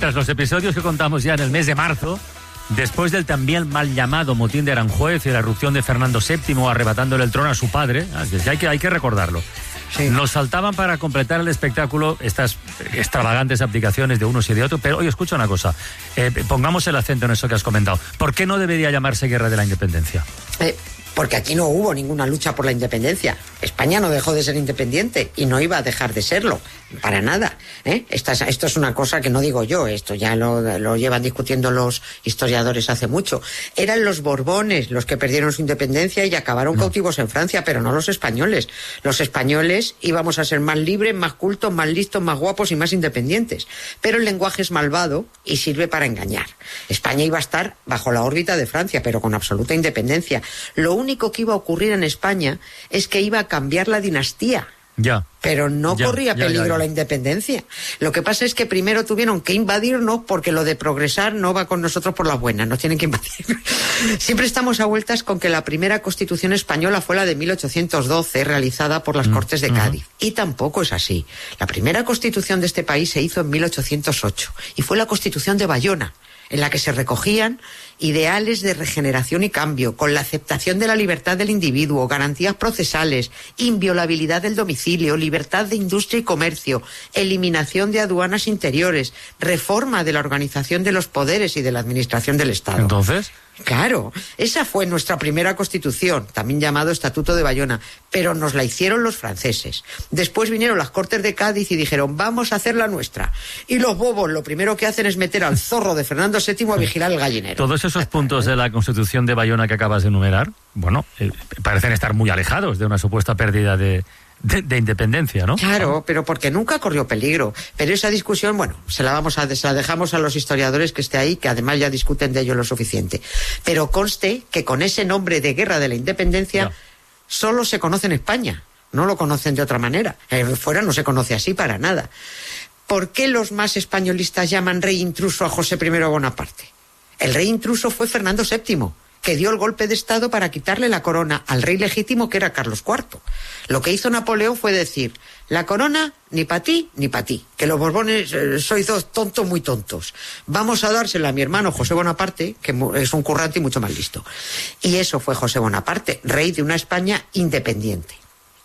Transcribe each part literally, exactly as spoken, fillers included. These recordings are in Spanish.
Tras los episodios que contamos ya en el mes de marzo, después del también mal llamado motín de Aranjuez y la erupción de Fernando séptimo arrebatándole el trono a su padre, hay que, hay que recordarlo, sí. Nos saltaban para completar el espectáculo estas extravagantes abdicaciones de unos y de otros, pero oye, escucha una cosa, eh, pongamos el acento en eso que has comentado. ¿Por qué no debería llamarse Guerra de la Independencia? Eh, porque aquí no hubo ninguna lucha por la independencia. España no dejó de ser independiente y no iba a dejar de serlo, para nada. ¿eh? Esta es, esto es una cosa que no digo yo, esto ya lo, lo llevan discutiendo los historiadores hace mucho. Eran los Borbones los que perdieron su independencia y acabaron no. cautivos en Francia, pero no los españoles. Los españoles íbamos a ser más libres, más cultos, más listos, más guapos y más independientes. Pero el lenguaje es malvado y sirve para engañar. España iba a estar bajo la órbita de Francia, pero con absoluta independencia. Lo único que iba a ocurrir en España es que iba a cambiar la dinastía. Ya. Pero no ya, corría ya, peligro ya, ya. la independencia. Lo que pasa es que primero tuvieron que invadirnos porque lo de progresar no va con nosotros por las buenas, nos tienen que invadir. Siempre estamos a vueltas con que la primera Constitución española fue la de mil ochocientos doce, realizada por las mm, Cortes de Cádiz. Uh-huh. Y tampoco es así. La primera Constitución de este país se hizo en mil ochocientos ocho y fue la Constitución de Bayona, en la que se recogían ideales de regeneración y cambio, con la aceptación de la libertad del individuo, garantías procesales, inviolabilidad del domicilio, libertad de industria y comercio, eliminación de aduanas interiores, reforma de la organización de los poderes y de la administración del Estado. ¿Entonces? Claro, esa fue nuestra primera Constitución, también llamado Estatuto de Bayona, pero nos la hicieron los franceses. Después vinieron las Cortes de Cádiz y dijeron, vamos a hacer la nuestra. Y los bobos lo primero que hacen es meter al zorro de Fernando séptimo a vigilar el gallinero. Todos esos puntos de la Constitución de Bayona que acabas de enumerar, bueno, eh, parecen estar muy alejados de una supuesta pérdida de... De, de independencia, ¿no? Claro, pero porque nunca corrió peligro. Pero esa discusión, bueno, se la vamos a se la dejamos a los historiadores que esté ahí, que además ya discuten de ello lo suficiente. Pero conste que con ese nombre de Guerra de la Independencia ya. Solo se conoce en España. No lo conocen de otra manera. Eh, fuera no se conoce así para nada. ¿Por qué los más españolistas llaman rey intruso a José primero Bonaparte? El rey intruso fue Fernando séptimo, que dio el golpe de Estado para quitarle la corona al rey legítimo, que era Carlos cuarto. Lo que hizo Napoleón fue decir, la corona ni para ti ni para ti, que los Borbones eh, sois dos tontos muy tontos. Vamos a dársela a mi hermano José Bonaparte, que es un currante y mucho más listo. Y eso fue José Bonaparte, rey de una España independiente.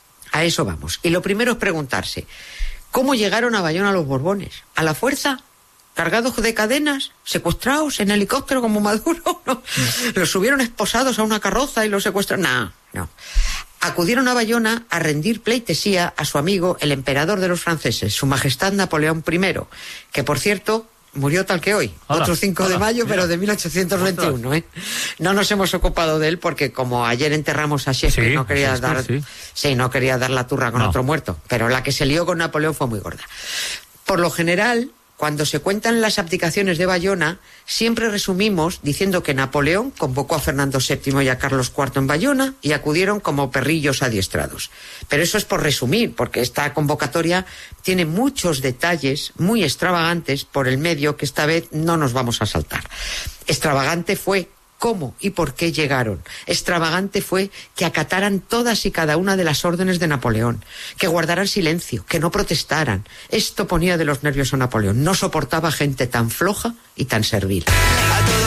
A eso vamos. Y lo primero es preguntarse, ¿cómo llegaron a Bayona los Borbones? ¿A la fuerza? ¿Cargados de cadenas? ¿Secuestrados en helicóptero como Maduro? ¿No? ¿Los subieron esposados a una carroza y los secuestraron? No, no. Acudieron a Bayona a rendir pleitesía a su amigo, el emperador de los franceses, su majestad Napoleón primero, que por cierto murió tal que hoy, hola, otro cinco hola, de mayo, mira. Pero de mil ochocientos veintiuno. ¿eh? No nos hemos ocupado de él porque como ayer enterramos a Shakespeare, sí, no quería Shakespeare, dar, sí. Sí, no quería dar la turra con no. otro muerto, pero la que se lió con Napoleón fue muy gorda. Por lo general, cuando se cuentan las abdicaciones de Bayona, siempre resumimos diciendo que Napoleón convocó a Fernando séptimo y a Carlos cuarto en Bayona y acudieron como perrillos adiestrados. Pero eso es por resumir, porque esta convocatoria tiene muchos detalles muy extravagantes por el medio que esta vez no nos vamos a saltar. Extravagante fue cómo y por qué llegaron. Extravagante fue que acataran todas y cada una de las órdenes de Napoleón, que guardaran silencio, que no protestaran. Esto ponía de los nervios a Napoleón. No soportaba gente tan floja y tan servil.